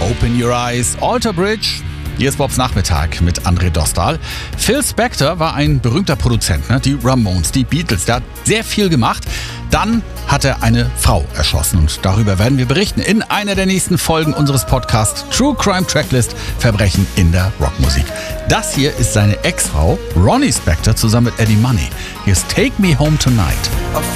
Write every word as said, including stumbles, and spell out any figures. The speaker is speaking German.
Open Your Eyes, Alter Bridge. Hier ist Bobs Nachmittag mit André Dostal. Phil Spector war ein berühmter Produzent, ne? Die Ramones, die Beatles, der hat sehr viel gemacht. Dann hat er eine Frau erschossen und darüber werden wir berichten in einer der nächsten Folgen unseres Podcasts True Crime Tracklist Verbrechen in der Rockmusik. Das hier ist seine Ex-Frau Ronnie Spector zusammen mit Eddie Money. Hier ist Take Me Home Tonight.